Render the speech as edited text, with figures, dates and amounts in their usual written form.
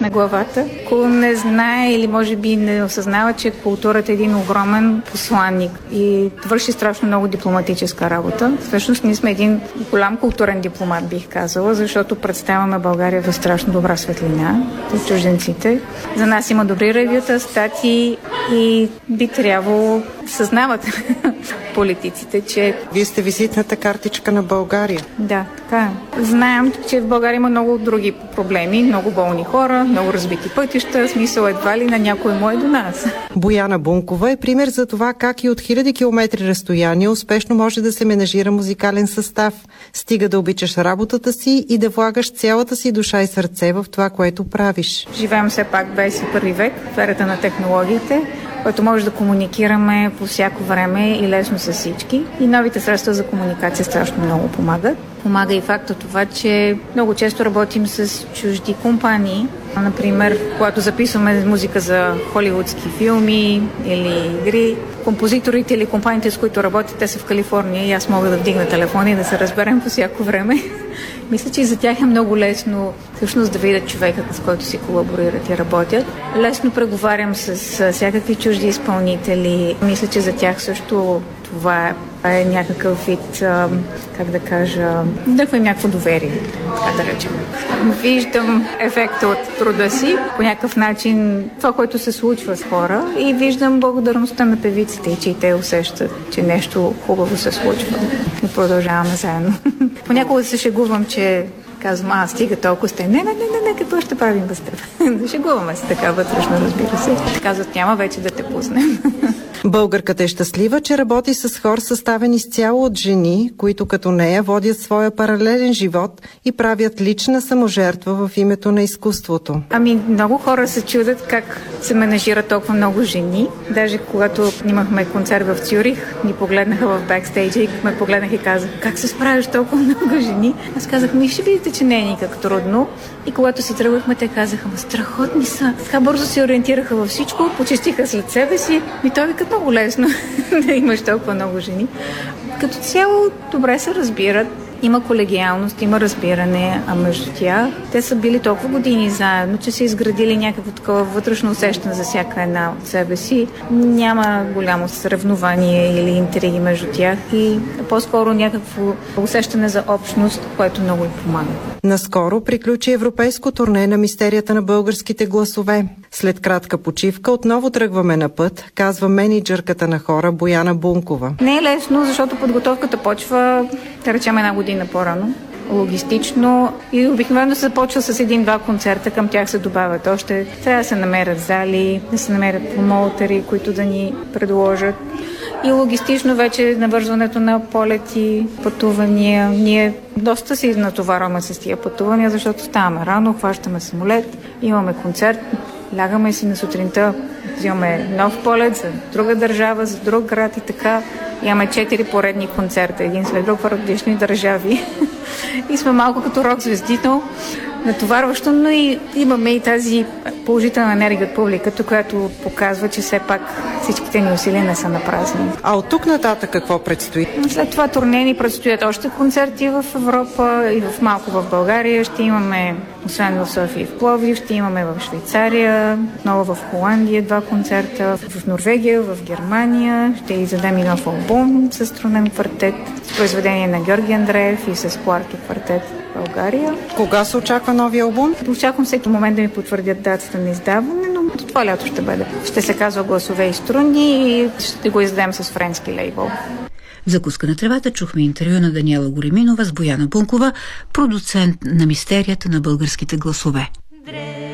на главата. Ако не знае или може би не осъзнава, че културата е един огромен посланник и върши страшно много дипломатическа работа. Всъщност ние сме един голям културен дипломат, бих казала, защото представяме България в страшно добра светлина от чужденците. За нас има добри ревюта, статии и би трябвало да съзнават политиците, че... Вие сте визитната картичка на България. Да, така е. Знаем, че в България има много други проблеми, много болни хора, много разбити пътища, смисъл едва ли на някой му е до нас. Бояна Бункова е пример за това как и от хиляди километри разстояние успешно може да се менажира музикален състав. Стига да обичаш работата си и да влагаш цялата си душа и сърце в това, което правиш. Живеем все пак 21 век, в ерата на технологиите, който може да комуникираме по всяко време и лесно с всички. И новите средства за комуникация страшно много помагат. Помага и факта това, че много често работим с чужди компании. Например, когато записваме музика за холивудски филми или игри, композиторите или компаниите, с които работят, те са в Калифорния и аз мога да вдигна телефона и да се разберем по всяко време. Мисля, че и за тях е много лесно всъщност да видят човека, с който си колаборират и работят. Лесно преговарям с всякакви чужди изпълнители. Мисля, че за тях също това е някакъв вид, как да кажа, някакво доверие, така да речем. Виждам ефекта от труда си, по някакъв начин това, което се случва с хора и виждам благодарността на певиците, че и те усещат, че нещо хубаво се случва и продължаваме заедно. Понякога се шегувам, че казвам, стига толкова сте. Не, какво ще правим без теб? Шегуваме се така вътрешно, разбира се. Казват, няма вече да те пуснем. Българката е щастлива, че работи с хор, съставени изцяло от жени, които като нея водят своя паралелен живот и правят лична саможертва в името на изкуството. Много хора се чудят как се менажират толкова много жени. Даже когато имахме концерт в Цюрих, ни погледнаха в бекстейджа и ме погледнаха и казах, как се справиш толкова много жени? Аз казах, ще видите, че не е никак трудно. И когато си тръгвахме, те казаха, страхотни са. Така бързо се ориентираха във всичко, почистиха след себе си. Той вика, много лесно да имаш толкова много жени. Като цяло добре се разбират. Има колегиалност, има разбиране, а между тях те са били толкова години заедно, че са изградили някакво такова вътрешно усещане за всяка една от себе си. Няма голямо съревнование или интриги между тях и по-скоро някакво усещане за общност, което много им помага. Наскоро приключи европейско турне на мистерията на българските гласове. След кратка почивка отново тръгваме на път, казва мениджърката на хора Бояна Бункова. Не е лесно, защото подготовката почва, да речем, една година по-рано. Логистично и обикновено се започва с 1-2 концерта, към тях се добавят още. Трябва да се намерят зали, да се намерят промоутери, които да ни предложат. И логистично вече навързването на полети, пътувания. Ние доста се натоварваме с тия пътувания, защото ставаме рано, хващаме самолет, имаме концерт, лягаме си на сутринта, взимаме нов полет за друга държава, за друг град и така. Имаме 4 поредни концерта, един след друг в различни държави. И сме малко като рок-звездител, натоварващо, но и имаме и тази положителна енергия от публиката, която показва, че все пак всичките ни усилия не са напразни. А от тук нататък какво предстои? След това турне ни предстоят още концерти в Европа и в малко в България. Ще имаме, освен в София и в Пловдив, ще имаме в Швейцария, отново в Холандия 2 концерта, в Норвегия, в Германия. Ще издадем и нов албум с струнен квартет, с произведение на Георги Андреев и с Кларки квартет в България. Кога се очаква новия албум? Очаквам всеки момент да ми потвърдят датата на издаване, но това лято ще бъде. Ще се казва Гласове и струни и ще го издадем с френски лейбъл. В закуска на тревата чухме интервю на Даниела Гореминова с Бояна Бункова, продуцент на мистерията на българските гласове.